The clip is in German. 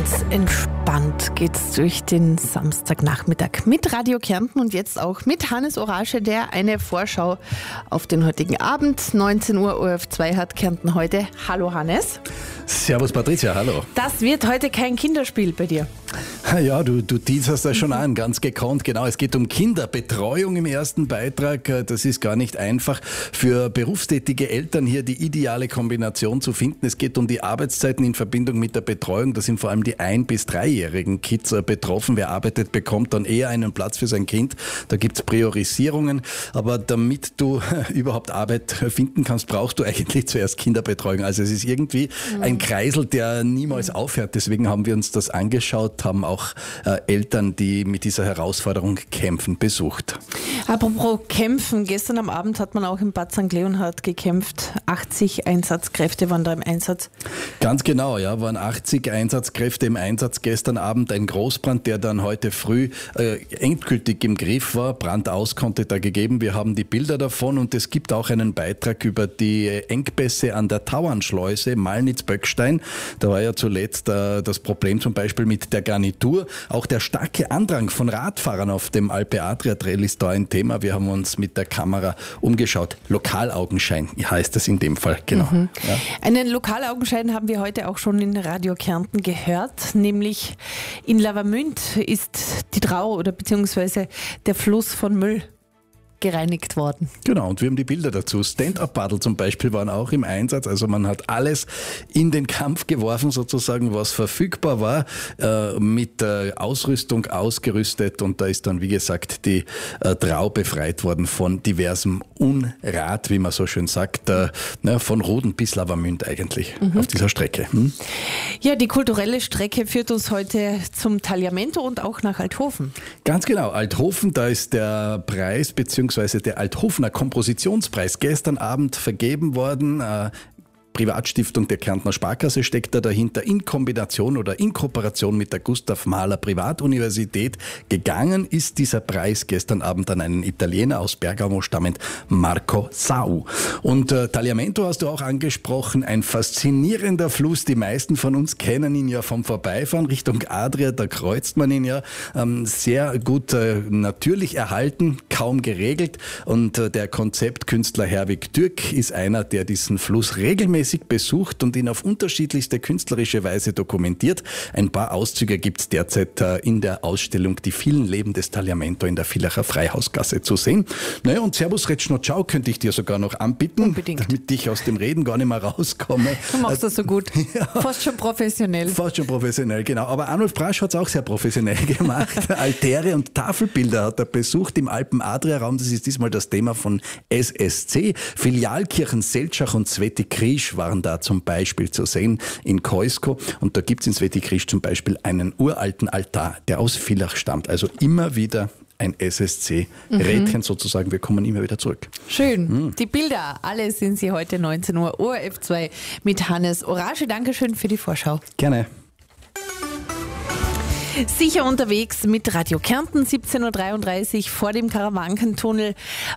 Ganz entspannt geht's durch den Samstagnachmittag mit Radio Kärnten und jetzt auch mit Hannes Orasche, der eine Vorschau auf den heutigen Abend. 19 Uhr ORF2 hat Kärnten heute. Hallo Hannes. Servus Patricia, hallo. Das wird heute kein Kinderspiel bei dir. Ja, du teaserst das schon an, ganz gekonnt. Genau, es geht um Kinderbetreuung im ersten Beitrag. Das ist gar nicht einfach für berufstätige Eltern hier die ideale Kombination zu finden. Es geht um die Arbeitszeiten in Verbindung mit der Betreuung. Da sind vor allem die 1- bis 3-jährigen Kids betroffen. Wer arbeitet, bekommt dann eher einen Platz für sein Kind. Da gibt's Priorisierungen. Aber damit du überhaupt Arbeit finden kannst, brauchst du eigentlich zuerst Kinderbetreuung. Also es ist irgendwie ein Kreisel, der niemals aufhört. Deswegen haben wir uns das angeschaut, haben auch Eltern, die mit dieser Herausforderung kämpfen, besucht. Apropos kämpfen, gestern am Abend hat man auch in Bad St. Leonhard gekämpft. 80 Einsatzkräfte waren da im Einsatz. Ganz genau, ja, waren 80 Einsatzkräfte im Einsatz gestern Abend. Ein Großbrand, der dann heute früh endgültig im Griff war. Brand aus konnte da gegeben. Wir haben die Bilder davon und es gibt auch einen Beitrag über die Engpässe an der Tauernschleuse Malnitz-Böckstein. Da war ja zuletzt das Problem zum Beispiel mit der Garnitur. Auch der starke Andrang von Radfahrern auf dem Alpe-Adria-Trail ist da ein Thema. Wir haben uns mit der Kamera umgeschaut. Lokalaugenschein heißt es in dem Fall, genau. Ja. Einen Lokalaugenschein haben wir heute auch schon in Radio Kärnten gehört, nämlich in Lavamünd ist die Drau oder beziehungsweise der Fluss von Müll gereinigt worden. Genau, und wir haben die Bilder dazu. Stand-Up-Paddle zum Beispiel waren auch im Einsatz. Also man hat alles in den Kampf geworfen, sozusagen, was verfügbar war, mit Ausrüstung ausgerüstet. Und da ist dann, wie gesagt, die Drau befreit worden von diversem Unrat, wie man so schön sagt, von Ruden bis Lavamünd eigentlich auf dieser Strecke. Ja, die kulturelle Strecke führt uns heute zum Tagliamento und auch nach Althofen. Ganz genau, Althofen, da ist der Preis beziehungsweise der Althofener Kompositionspreis gestern Abend vergeben worden. Privatstiftung der Kärntner Sparkasse steckt da dahinter, in Kombination oder in Kooperation mit der Gustav Mahler Privatuniversität. Gegangen ist dieser Preis gestern Abend an einen Italiener aus Bergamo stammend, Marco Sau. Und Tagliamento hast du auch angesprochen, ein faszinierender Fluss. Die meisten von uns kennen ihn ja vom Vorbeifahren Richtung Adria, da kreuzt man ihn ja. Sehr gut natürlich erhalten, kaum geregelt. Und der Konzeptkünstler Herwig Türk ist einer, der diesen Fluss regelmäßig besucht und ihn auf unterschiedlichste künstlerische Weise dokumentiert. Ein paar Auszüge gibt es derzeit in der Ausstellung Die vielen Leben des Tagliamento in der Villacher Freihausgasse zu sehen. Naja, und Servus Retschno Ciao könnte ich dir sogar noch anbieten, unbedingt, damit ich aus dem Reden gar nicht mehr rauskomme. Du machst das so gut. Ja. Fast schon professionell. Fast schon professionell, genau. Aber Arnulf Brasch hat es auch sehr professionell gemacht. Altäre und Tafelbilder hat er besucht im Alpen-Adria-Raum. Das ist diesmal das Thema von SSC. Filialkirchen Seltschach und Sveti Križ waren da zum Beispiel zu sehen in Keusko. Und da gibt es in Sveti Križ zum Beispiel einen uralten Altar, der aus Villach stammt. Also immer wieder ein SSC-Rädchen sozusagen. Wir kommen immer wieder zurück. Schön. Die Bilder, alle sind sie heute 19 Uhr ORF2 mit Hannes Orasche. Dankeschön für die Vorschau. Gerne. Sicher unterwegs mit Radio Kärnten, 17.33 Uhr vor dem Karawankentunnel.